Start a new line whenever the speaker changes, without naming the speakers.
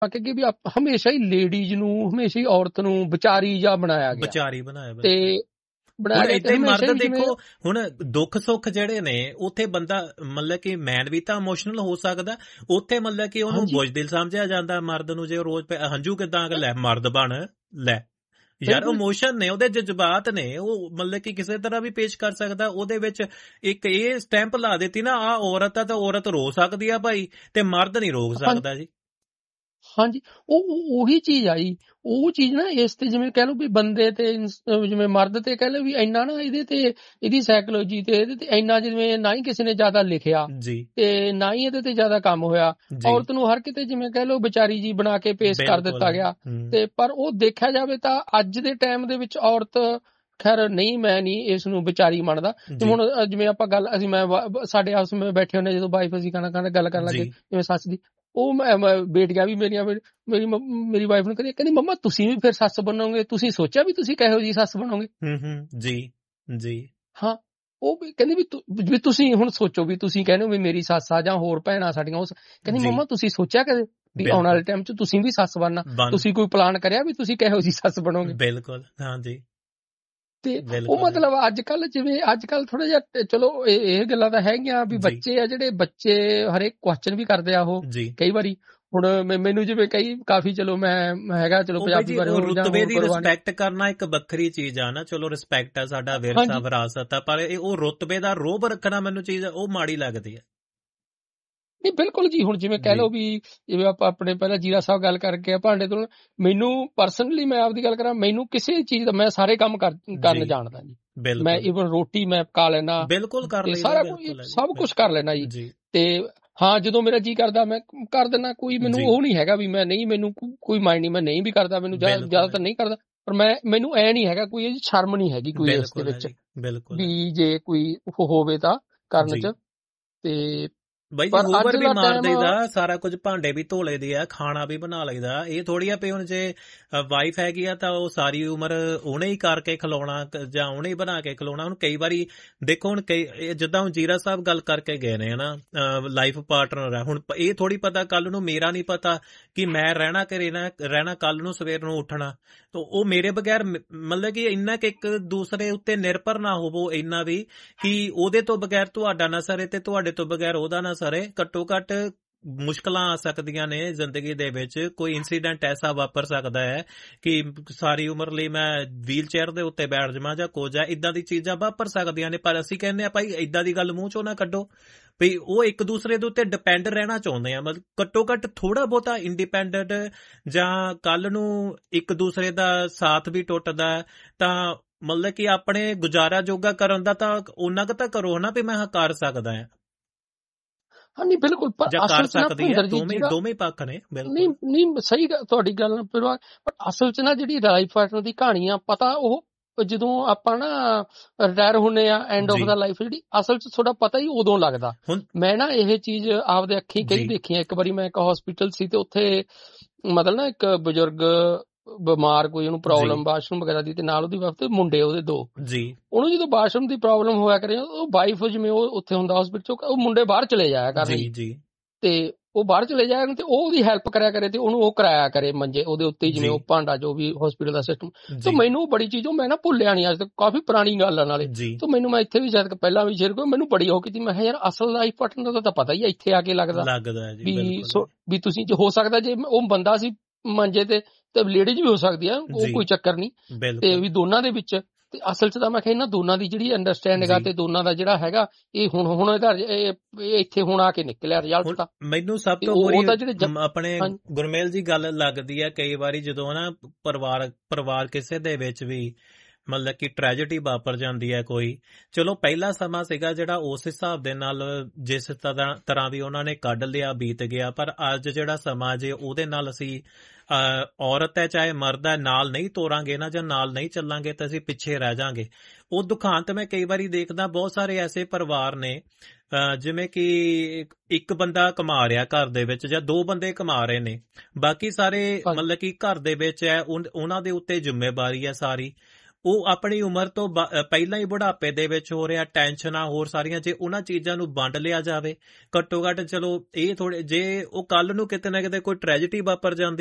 ਕਿ ਵੀ ਹਮੇਸ਼ਾ ਹੀ ਲੇਡੀਜ਼ ਨੂੰ, ਹਮੇਸ਼ਾ ਹੀ ਔਰਤ ਨੂੰ ਵਿਚਾਰੀ ਜਾਂ ਬਣਾਇਆ ਗਿਆ,
ਵਿਚਾਰੀ ਬਣਾਇਆ
ਤੇ
ਹੁਣ ਏਦਾਂ ਹੀ ਮਰਦ ਦੇਖੋ। ਹੁਣ ਦੁੱਖ ਸੁੱਖ ਜਿਹੜੇ ਨੇ ਉੱਥੇ ਬੰਦਾ ਮਤਲਬ ਕਿ ਮੈਨ ਵੀ ਤਾਂ ਇਮੋਸ਼ਨਲ ਹੋ ਸਕਦਾ, ਉੱਥੇ ਮਤਲਬ ਕਿ ਉਹਨੂੰ ਬੁਝਦਿਲ ਸਮਝਿਆ ਜਾਂਦਾ ਮਰਦ ਨੂੰ। ਜੇ ਰੋਜ਼ ਹੰਝੂ ਕਿੱਦਾਂ ਲੈ ਮਰਦ ਬਣ ਲੈ ਯਾਰ, ਇਮੋਸ਼ਨ ਨੇ ਉਹਦੇ, ਜਜ਼ਬਾਤ ਨੇ, ਉਹ ਮਤਲਬ ਕਿ ਕਿਸੇ ਤਰ੍ਹਾਂ ਵੀ ਪੇਸ਼ ਕਰ ਸਕਦਾ। ਉਹਦੇ ਵਿੱਚ ਇੱਕ ਇਹ ਸਟੈਂਪ ਲਾ ਦਿੱਤੀ ਨਾ, ਆਹ ਔਰਤ ਆ ਤਾਂ ਔਰਤ ਰੋ ਸਕਦੀ ਆ ਭਾਈ, ਤੇ ਮਰਦ ਨਹੀਂ ਰੋਕ ਸਕਦਾ ਜੀ।
ਹਾਂਜੀ, ਉਹੀ ਚੀਜ਼ ਆਈ, ਉਹ ਚੀਜ਼ ਨਾ ਇਸ ਤੇ ਜਿਵੇਂ ਕਹਿ ਲਓ ਵੀ ਬੰਦੇ ਤੇ ਜਿਵੇਂ ਮਰਦ ਤੇ ਕਹਿ ਲਓ ਵੀ ਇੰਨਾ ਨਾ ਇਹਦੇ ਤੇ, ਇਹਦੀ ਸਾਈਕੋਲੋਜੀ ਤੇ, ਇਹਦੇ ਤੇ ਇੰਨਾ ਜਿਵੇਂ ਨਾ ਹੀ ਕਿਸੇ ਨੇ ਜ਼ਿਆਦਾ ਲਿਖਿਆ ਤੇ ਨਾ ਹੀ ਇਹਦੇ ਤੇ ਜ਼ਿਆਦਾ ਕੰਮ ਹੋਇਆ। ਔਰਤ ਨੂੰ ਹਰ ਕਿਤੇ ਜਿਵੇਂ ਕਹਿ ਲਓ ਵਿਚਾਰੀ ਜੀ ਬਣਾ ਕੇ ਪੇਸ਼ ਕਰ ਦਿੱਤਾ ਗਿਆ। ਤੇ ਪਰ ਉਹ ਦੇਖਿਆ ਜਾਵੇ ਤਾਂ ਅੱਜ ਦੇ ਟਾਈਮ ਦੇ ਵਿੱਚ ਔਰਤ, ਖੈਰ ਨਹੀਂ, ਮੈਂ ਨਹੀਂ ਇਸ ਨੂੰ ਵਿਚਾਰੀ ਮੰਨਦਾ। ਹੁਣ ਜਿਵੇਂ ਆਪਾਂ ਗੱਲ, ਮੈਂ ਸਾਡੇ ਆਪਸ ਵਿੱਚ ਬੈਠੇ ਹੁੰਦੇ ਜਦੋਂ ਵਾਈਫ ਅਸੀਂ ਗੱਲ ਕਰਨ ਲੱਗੇ ਜਿਵੇਂ ਸੱਸ ਦੀ, ਉਹ ਬੇਟੀਆਂ ਵੀ ਮੇਰੀ ਵਾਈਫ ਨੂੰ ਕਹਿੰਦੀ ਮੰਮਾ ਤੁਸੀਂ ਵੀ ਫਿਰ ਸੱਸ ਬਣੋਗੇ, ਤੁਸੀਂ ਸੋਚਿਆ ਵੀ ਤੁਸੀਂ ਕਿਹੋ ਜਿਹੀ ਸੱਸ ਬਣੋਗੇ?
ਜੀ
ਹਾਂ, ਉਹ ਕਹਿੰਦੀ ਵੀ ਤੁਸੀਂ ਹੁਣ ਸੋਚੋ ਵੀ ਤੁਸੀਂ ਕਹਿੰਦੇ ਹੋ ਵੀ ਮੇਰੀ ਸੱਸ ਆ ਜਾਂ ਹੋਰ ਭੈਣਾਂ ਸਾਡੀਆਂ, ਉਸ ਕਹਿੰਦੀ ਮੰਮਾ ਤੁਸੀਂ ਸੋਚਿਆ ਕਦੇ ਵੀ ਆਉਣ ਵਾਲੇ ਟਾਈਮ 'ਚ ਤੁਸੀਂ ਵੀ ਸੱਸ ਬਣਨਾ? ਤੁਸੀਂ ਕੋਈ ਪਲਾਨ ਕਰਿਆ ਵੀ ਤੁਸੀਂ ਕਿਹੋ ਜਿਹੀ ਸੱਸ ਬਣੋਗੇ?
ਬਿਲਕੁਲ, ਹਾਂਜੀ।
ਤੇ ਉਹ ਮਤਲਬ ਅੱਜ ਕੱਲ ਥੋੜਾ ਜਿਹਾ, ਚਲੋ ਇਹ ਗੱਲਾਂ ਤਾਂ ਹੈਗੀਆਂ ਵੀ ਬੱਚੇ ਆ ਜਿਹੜੇ ਬੱਚੇ ਹਰੇਕ ਕੁਐਸਚਨ ਵੀ ਕਰਦੇ ਆ। ਉਹ ਕਈ ਵਾਰੀ ਹੁਣ ਮੈਨੂੰ ਜਿਵੇਂ ਕਾਫੀ, ਚਲੋ ਮੈਂ ਹੈਗਾ, ਚਲੋ ਪੰਜਾਬੀ ਬਾਰੇ
ਰੁਤਬੇ ਦੀ ਰਿਸਪੈਕਟ ਕਰਨਾ ਇੱਕ ਵੱਖਰੀ ਚੀਜ਼ ਆ ਨਾ। ਚਲੋ ਰਿਸਪੈਕਟ ਆ, ਸਾਡਾ ਵਿਰਸਾ ਵਿਰਾਸਤ ਆ, ਪਰ ਉਹ ਰੁਤਬੇ ਦਾ ਰੋਹਬ ਰੱਖਣਾ ਮੈਨੂੰ ਚੀਜ਼ ਉਹ ਮਾੜੀ ਲੱਗਦੀ ਹੈ।
ਨਹੀਂ ਬਿਲਕੁਲ ਜੀ, ਹੁਣ ਜਿਵੇਂ ਕਹਿ ਲਓ ਵੀ ਜਿਵੇਂ ਆਪਾਂ ਆਪਣੇ ਪਹਿਲਾਂ ਜੀਰਾ ਸਾਹਿਬ ਗੱਲ ਕਰਕੇ ਭਾਂਡੇ ਤੋਂ, ਮੈਨੂੰ ਪਰਸਨਲੀ ਮੈਂ ਆਪਦੀ ਗੱਲ ਕਰਾਂ, ਮੈਨੂੰ ਕਿਸੇ ਚੀਜ਼ ਦਾ, ਮੈਂ ਸਾਰੇ ਕੰਮ ਕਰਨ ਜਾਣਦਾ ਜੀ। ਮੈਂ ਈਵਨ ਰੋਟੀ ਮੈਂ ਪਕਾ ਲੈਣਾ, ਸਾਰਾ ਕੁਝ, ਸਭ ਕੁਝ ਕਰ ਲੈਣਾ ਜੀ। ਤੇ ਹਾਂ, ਜਦੋਂ ਮੇਰਾ ਜੀ ਕਰਦਾ ਮੈਂ ਕਰ ਦਿੰਦਾ, ਕੋਈ ਮੈਨੂੰ ਉਹ ਨਹੀਂ ਹੈਗਾ ਵੀ ਮੈਂ ਨਹੀਂ, ਮੈਨੂੰ ਕੋਈ ਮਾਈਂਡ ਨਹੀਂ, ਮੈਂ ਨਹੀਂ ਵੀ ਕਰਦਾ, ਮੈਨੂੰ ਜ਼ਿਆਦਾਤਰ ਨਹੀਂ ਕਰਦਾ। ਪਰ ਮੈਨੂੰ ਐ ਨਹੀਂ ਹੈਗਾ, ਕੋਈ ਸ਼ਰਮ ਨਹੀਂ ਹੈਗੀ ਕੋਈ ਇਸ ਦੇ ਵਿੱਚ ਵੀ ਜੇ ਕੋਈ ਹੋਵੇ ਤਾਂ ਕਰਨ 'ਚ। ਤੇ
ਬਾਈ ਜੀ ਗੋਬਰ ਵੀ ਮਾਰ ਦਈਦਾ, ਸਾਰਾ ਕੁਝ, ਭਾਂਡੇ ਵੀ ਧੋ ਲਈਦੇ ਆ, ਖਾਣਾ ਵੀ ਬਣਾ ਲਈਦਾ। ਇਹ ਥੋੜੀ ਆ ਵੀ ਹੁਣ ਜੇ ਵਾਈਫ ਹੈਗੀ ਆ ਤਾਂ ਉਹ ਸਾਰੀ ਉਮਰ ਉਹਨੇ ਹੀ ਕਰਕੇ ਖਿਲਾਉਣਾ ਜਾਂ ਉਹਨੇ ਹੀ ਬਣਾ ਕੇ ਖਿਲਾਉਣਾ। ਹੁਣ ਕਈ ਵਾਰੀ ਦੇਖੋ, ਹੁਣ ਜਿੱਦਾਂ ਹੁਣ ਜੀਰਾ ਸਾਹਿਬ ਗੱਲ ਕਰਕੇ ਗਏ ਨੇ ਹਨਾ, ਲਾਈਫ ਪਾਰਟਨਰ ਹੈ। ਹੁਣ ਇਹ ਥੋੜੀ ਪਤਾ ਕੱਲ ਨੂੰ ਮੇਰਾ ਨਹੀਂ ਪਤਾ ਕਿ ਮੈਂ ਰਹਿਣਾ ਕਿ ਰਹਿਣਾ ਕੱਲ ਨੂੰ ਸਵੇਰ ਨੂੰ ਉੱਠਣਾ, ਤਾਂ ਉਹ ਮੇਰੇ ਬਗੈਰ ਮਤਲਬ ਕਿ ਇੰਨਾ ਕਿ ਇੱਕ ਦੂਸਰੇ ਉੱਤੇ ਨਿਰਭਰ ਨਾ ਹੋਵੋ ਇੰਨਾ ਵੀ ਕਿ ਉਹਦੇ ਤੋਂ ਬਗੈਰ ਤੁਹਾਡਾ ਨਾ ਸਰੇ ਤੇ ਤੁਹਾਡੇ ਤੋਂ ਬਗੈਰ ਉਹਦਾ ਨਾ ਸਾਰੇ। ਘੱਟੋ ਘੱਟ ਮੁਸ਼ਕਲਾਂ ਆ ਸਕਦੀਆਂ ਨੇ ਜ਼ਿੰਦਗੀ ਦੇ ਵਿੱਚ, ਕੋਈ ਇਨਸੀਡੈਂਟ ਐਸਾ ਵਾਪਰ ਸਕਦਾ ਹੈ ਕਿ ਸਾਰੀ ਉਮਰ ਲਈ ਮੈਂ ਵੀਲ ਚੇਅਰ ਦੇ ਉੱਤੇ ਬੈਠ ਜਾਵਾਂ ਜਾਂ ਕੁਝ ਹੈ, ਇਦਾਂ ਦੀ ਚੀਜ਼ਾਂ ਵਾਪਰ ਸਕਦੀਆਂ ਨੇ। ਪਰ ਅਸੀਂ ਕਹਿੰਦੇ ਆ ਭਾਈ ਇਦਾਂ ਦੀ ਗੱਲ ਮੂੰਹ ਚੋਂ ਨਾ ਕੱਢੋ ਵੀ ਉਹ ਇੱਕ ਦੂਸਰੇ ਦੇ ਉੱਤੇ ਡਿਪੈਂਡ ਰਹਿਣਾ ਚਾਹੁੰਦੇ ਆ। ਮਤਲਬ ਘੱਟੋ ਘੱਟ ਥੋੜਾ ਬਹੁਤਾ ਇੰਡੀਪੈਂਡੈਂਟ, ਜਾਂ ਕੱਲ ਨੂੰ ਇੱਕ ਦੂਸਰੇ ਦਾ ਸਾਥ ਵੀ ਟੁੱਟਦਾ ਤਾਂ ਮਤਲਬ ਕਿ ਆਪਣੇ ਗੁਜ਼ਾਰਾ ਜੋਗਾ ਕਰਨ ਦਾ ਤਾਂ ਉਹਨਾਂ ਕੁ ਤਾਂ ਕਰੋ ਨਾ ਵੀ ਮੈਂ ਕਰ ਸਕਦਾ ਹਾਂ।
ਹਾਂ ਨਹੀਂ ਬਿਲਕੁਲ, ਪਰ ਅਸਲ 'ਚ ਨਾ ਭਿੰਦਰ ਜੀ
ਦੋਵੇਂ ਪੱਖ ਨੇ।
ਨਹੀਂ ਸਹੀ ਤੁਹਾਡੀ ਗੱਲ ਨਾਲ, ਪਰ ਅਸਲ 'ਚ ਨਾ ਜਿਹੜੀ ਲਾਈਫ ਪਾਰਟਨਰ ਦੀ ਕਹਾਣੀ ਆ, ਪਤਾ ਉਹ ਜਦੋਂ ਆਪਾਂ ਨਾ ਰਿਟਾਇਰ ਹੁੰਦੇ ਆ, ਐਂਡ ਆਫ ਦਾ ਲਾਈਫ, ਜਿਹੜੀ ਅਸਲ 'ਚ ਥੋੜਾ ਪਤਾ ਹੀ ਉਦੋਂ ਲੱਗਦਾ। ਮੈਂ ਨਾ ਇਹ ਚੀਜ਼ ਆਪਦੇ ਅੱਖੀਂ ਕਈ ਦੇਖੀਆਂ। ਇੱਕ ਵਾਰੀ ਮੈਂ ਇੱਕ ਹਸਪੀਟਲ ਸੀ ਤੇ ਉੱਥੇ ਮਤਲਬ ਨਾ ਇੱਕ ਬਜ਼ੁਰਗ ਬਿਮਾਰ, ਕੋਈ ਉਹਨੂੰ ਪ੍ਰੋਬਲਮ ਵਾਸ਼ਰੂਮ ਵਗੈਰਾ ਦੀ, ਤੇ ਨਾਲ ਉਹਦੀ ਵਾਈਫ ਤੇ ਮੁੰਡੇ ਉਹਦੇ ਦੋ। ਉਹਨੂੰ ਜਦੋਂ ਵਾਸ਼ਰੂਮ ਦੀ ਪ੍ਰੋਬਲਮ ਹੋਇਆ ਕਰੇ, ਉਹ ਵਾਈਫ ਜਿਵੇਂ ਉਹ ਉੱਥੇ ਹੁੰਦਾ ਹਸਪੀਟਲ 'ਚ, ਉਹ ਮੁੰਡੇ ਬਾਹਰ ਚਲੇ ਜਾਇਆ ਕਰਨ, ਤੇ ਉਹ ਬਾਹਰ ਚਲੇ ਜਾਇਆ ਤੇ ਉਹ ਉਹਦੀ ਹੈਲਪ ਕਰਿਆ ਕਰੇ ਤੇ ਉਹਨੂੰ ਉਹ ਕਰਾਇਆ ਕਰੇ ਮੰਜੇ ਉਹਦੇ ਉੱਤੇ, ਜਿਵੇਂ ਉਹ ਭਾਂਡਾ ਜੋ ਵੀ ਹਸਪੀਟਲ ਦਾ ਸਿਸਟਮ। ਤੇ ਮੈਨੂੰ ਬੜੀ ਚੀਜ਼ ਉਹ ਮੈਂ ਨਾ ਭੁੱਲਿਆ ਨਹੀਂ ਅੱਜ ਤੱਕ, ਕਾਫੀ ਪੁਰਾਣੀ ਗੱਲ ਆ ਨਾਲੇ। ਤੇ ਮੈਨੂੰ, ਮੈਂ ਇੱਥੇ ਵੀ ਸ਼ਾਇਦ ਪਹਿਲਾਂ ਵੀ ਸ਼ੇਅਰ, ਮੈਨੂੰ ਬੜੀ ਉਹ ਕੀਤੀ, ਮੈਂ ਕਿਹਾ ਯਾਰ ਅਸਲ ਲਾਈਫ ਪਾਰਟਨਰ ਦਾ ਤਾਂ ਪਤਾ ਹੀ ਆ, ਇੱਥੇ ਆ ਕੇ ਲੱਗਦਾ ਵੀ ਤੁਸੀਂ ਹੋ ਸਕਦਾ ਜੇ ਉਹ ਬੰਦਾ ਸੀ ਮੰਜੇ ਤੇ ਲੇਡੀਜ਼ ਵੀ ਹੋ ਸਕਦੀ ਆ, ਉਹ ਕੋਈ ਚੱਕਰ ਨਹੀਂ, ਤੇ ਵੀ ਦੋਨਾਂ ਦੇ ਵਿੱਚ। ਤੇ ਅਸਲ 'ਚ ਤਾਂ ਮੈਂ ਕਿਹਾ ਇਹਨਾਂ ਦੋਨਾਂ ਦੀ ਜਿਹੜੀ ਅੰਡਰਸਟੈਂਡਿੰਗ ਆ ਤੇ ਦੋਨਾਂ ਦਾ ਜਿਹੜਾ ਹੈਗਾ ਇਹ ਹੁਣ ਇਹਦਾ ਇੱਥੇ ਹੁਣ ਆ ਕੇ ਨਿਕਲਿਆ ਰਿਜ਼ਲਟ। ਤਾਂ
ਮੈਨੂੰ ਸਭ ਤੋਂ ਬੁਰੀ ਆਪਣੇ ਗੁਰਮੇਲ ਜੀ ਗੱਲ ਲੱਗਦੀ ਹੈ ਕਈ ਵਾਰੀ ਜਦੋਂ ਨਾ ਪਰਿਵਾਰ ਕਿਸੇ ਦੇ ਵਿੱਚ ਵੀ ਮਤਲਬ ਕਿ ਟ੍ਰੈਜੇਡੀ ਵਾਪਰ ਜਾਂਦੀ ਹੈ ਕੋਈ। ਚਲੋ ਪਹਿਲਾ ਸਮਾਂ ਸੀਗਾ ਜਿਹੜਾ ਉਸ ਹਿਸਾਬ ਦੇ ਨਾਲ ਜਿਸ ਤਰ੍ਹਾਂ ਵੀ ਉਹਨਾਂ ਨੇ ਕੱਢ ਲਿਆ ਬੀਤ ਗਿਆ, ਪਰ ਅੱਜ ਜਿਹੜਾ ਸਮਾਂ ਜੇ ਉਹਦੇ ਨਾਲ ਅਸੀਂ ਔਰਤ ਹੈ ਚਾਹੇ ਮਰਦ ਹੈ ਨਾਲ ਨਹੀਂ ਤੋਰਾਂਗੇ ਨਾ, ਜਾਂ ਨਾਲ ਨਹੀਂ ਚੱਲਾਂਗੇ ਤਾਂ ਅਸੀਂ ਪਿੱਛੇ ਰਹਿ ਜਾਾਂਗੇ। ਉਹ ਦੁਖਾਂਤ ਮੈਂ ਕਈ ਵਾਰੀ ਦੇਖਦਾ, ਬਹੁਤ ਸਾਰੇ ਐਸੇ ਪਰਿਵਾਰ ਨੇ ਜਿਵੇਂ ਕਿ ਇੱਕ ਬੰਦਾ ਕਮਾ ਰਿਹਾ ਘਰ ਦੇ ਵਿੱਚ, ਜਾਂ ਦੋ ਬੰਦੇ ਕਮਾ ਰਹੇ ਨੇ, ਬਾਕੀ ਸਾਰੇ ਮਤਲਬ ਕਿ ਘਰ ਦੇ ਵਿੱਚ ਹੈ ਉਹਨਾਂ ਦੇ ਉੱਤੇ ਜ਼ਿੰਮੇਵਾਰੀ ਹੈ ਸਾਰੀ। ਉਹ ਆਪਣੀ ਉਮਰ ਤੋਂ ਪਹਿਲਾਂ ਹੀ ਬੁਢਾਪੇ ਦੇ ਵਿੱਚ ਹੋ ਰਿਹਾ, ਟੈਨਸ਼ਨਾਂ ਹੋਰ ਸਾਰੀਆਂ, ਜੇ ਉਹਨਾਂ ਚੀਜ਼ਾਂ ਨੂੰ ਵੰਡ ਲਿਆ ਜਾਵੇ ਘੱਟੋ ਘੱਟ, ਚਲੋ ਇਹ ਥੋੜੇ, ਜੇ ਉਹ ਕੱਲ ਨੂੰ ਕਿਤੇ ਨਾ ਕਿਤੇ ਕੋਈ ਟ੍ਰੈਜਡੀ ਵਾਪਰ ਜਾਂਦੀ